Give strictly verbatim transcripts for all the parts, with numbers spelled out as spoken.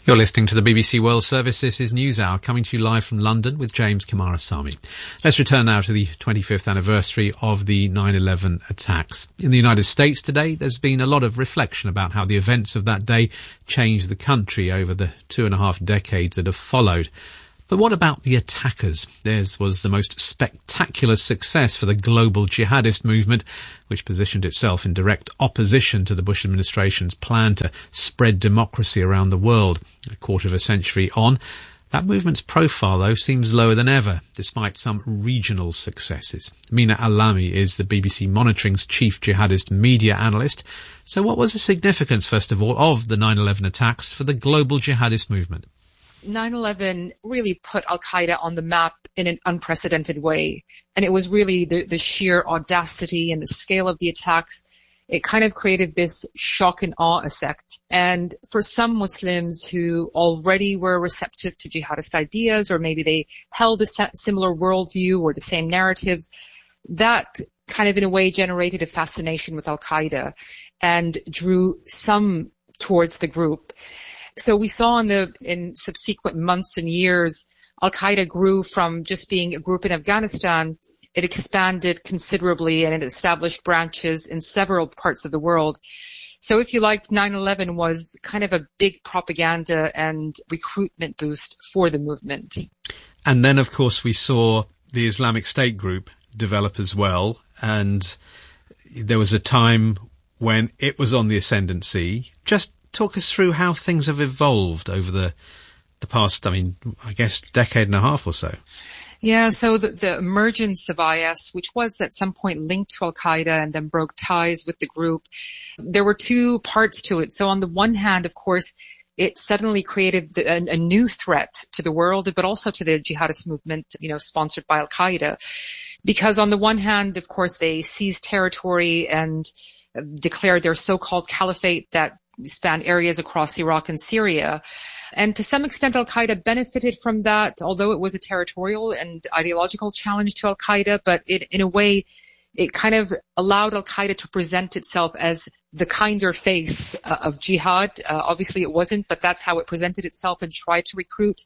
You're listening to the B B C World Service. This is NewsHour, coming to you live from London with James Kamarasamy. Let's return now to the twenty-fifth anniversary of the nine eleven attacks. In the United States today, there's been a lot of reflection about how the events of that day changed the country over the two and a half decades that have followed. But what about the attackers? Theirs was the most spectacular success for the global jihadist movement, which positioned itself in direct opposition to the Bush administration's plan to spread democracy around the world. A quarter of a century on, that movement's profile, though, seems lower than ever, despite some regional successes. Mina Alami is the B B C Monitoring's chief jihadist media analyst. So what was the significance, first of all, of the nine eleven attacks for the global jihadist movement? nine eleven really put Al-Qaeda on the map in an unprecedented way. And it was really the, the sheer audacity and the scale of the attacks. It kind of created this shock and awe effect. And for some Muslims who already were receptive to jihadist ideas, or maybe they held a similar worldview or the same narratives, that kind of in a way generated a fascination with Al-Qaeda and drew some towards the group. So we saw in the, in subsequent months and years, Al-Qaeda grew from just being a group in Afghanistan. It expanded considerably and it established branches in several parts of the world. So if you like, nine eleven was kind of a big propaganda and recruitment boost for the movement. And then, of course, we saw the Islamic State group develop as well. And there was a time when it was on the ascendancy. Just talk us through how things have evolved over the the past, I mean, I guess, decade and a half or so. Yeah, so the, the emergence of I S, which was at some point linked to Al-Qaeda and then broke ties with the group, there were two parts to it. So on the one hand, of course, it suddenly created the, a, a new threat to the world, but also to the jihadist movement, you know, sponsored by Al-Qaeda. Because on the one hand, of course, they seized territory and declared their so-called caliphate that spanned areas across Iraq and Syria. And to some extent, Al-Qaeda benefited from that, although it was a territorial and ideological challenge to Al-Qaeda. But it, in a way, it kind of allowed Al-Qaeda to present itself as the kinder face uh, of jihad. Uh, obviously, it wasn't, but that's how it presented itself and tried to recruit.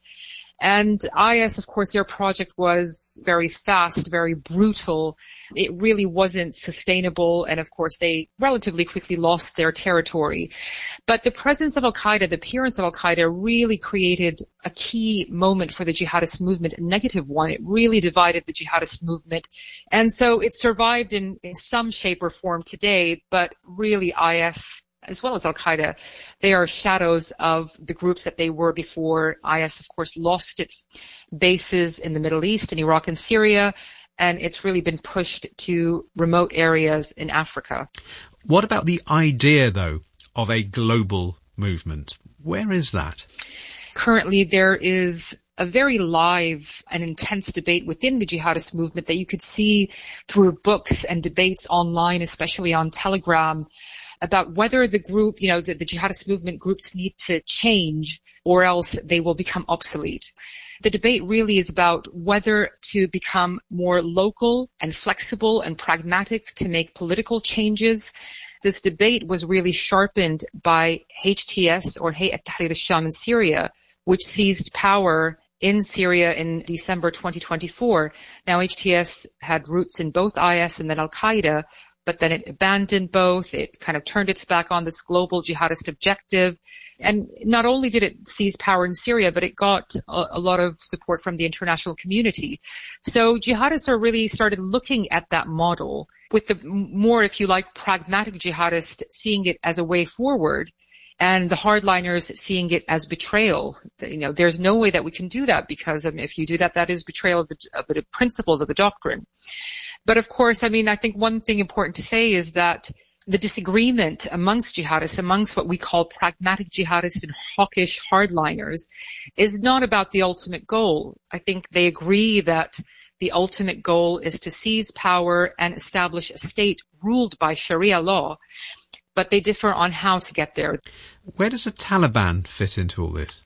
And I S, of course, their project was very fast, very brutal. It really wasn't sustainable. And of course, they relatively quickly lost their territory. But the presence of Al-Qaeda, the appearance of Al-Qaeda really created a key moment for the jihadist movement, a negative one. It really divided the jihadist movement. And so it survived in, in some shape or form today, but really I S, as well as Al-Qaeda, they are shadows of the groups that they were before. I S, of course, lost its bases in the Middle East, in Iraq and Syria, and it's really been pushed to remote areas in Africa. What about the idea, though, of a global movement? Where is that? Currently, there is a very live and intense debate within the jihadist movement that you could see through books and debates online, especially on Telegram, about whether the group, you know, the, the jihadist movement groups need to change or else they will become obsolete. The debate really is about whether to become more local and flexible and pragmatic to make political changes. This debate was really sharpened by H T S, or Hayat Tahrir al-Sham in Syria, which seized power in Syria in December twenty twenty-four. Now, H T S had roots in both I S and then Al-Qaeda, but then it abandoned both. It kind of turned its back on this global jihadist objective. And not only did it seize power in Syria, but it got a, a lot of support from the international community. So jihadists are really started looking at that model with the more, if you like, pragmatic jihadists seeing it as a way forward, and the hardliners seeing it as betrayal. You know, there's no way that we can do that because I mean, if you do that, that is betrayal of the, of the principles of the doctrine. But of course, I mean, I think one thing important to say is that the disagreement amongst jihadists, amongst what we call pragmatic jihadists and hawkish hardliners, is not about the ultimate goal. I think they agree that the ultimate goal is to seize power and establish a state ruled by Sharia law, but they differ on how to get there. Where does the Taliban fit into all this?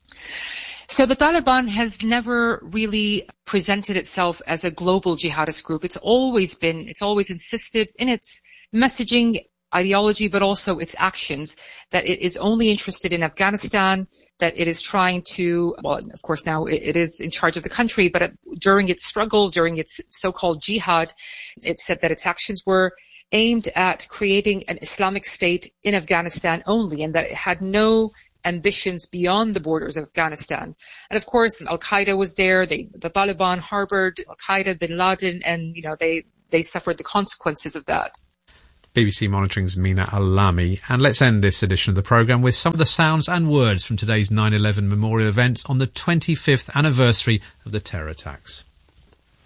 So the Taliban has never really presented itself as a global jihadist group. It's always been, it's always insisted in its messaging ideology, but also its actions, that it is only interested in Afghanistan, that it is trying to, well, of course now it, it is in charge of the country, but it, during its struggle, during its so-called jihad, it said that its actions were aimed at creating an Islamic state in Afghanistan only, and that it had no ambitions beyond the borders of Afghanistan. And of course, Al-Qaeda was there, they, the Taliban harbored Al-Qaeda, bin Laden, and, you know, they, they suffered the consequences of that. B B C Monitoring's Mina Al-Lami. And let's end this edition of the programme with some of the sounds and words from today's nine eleven memorial events on the twenty-fifth anniversary of the terror attacks.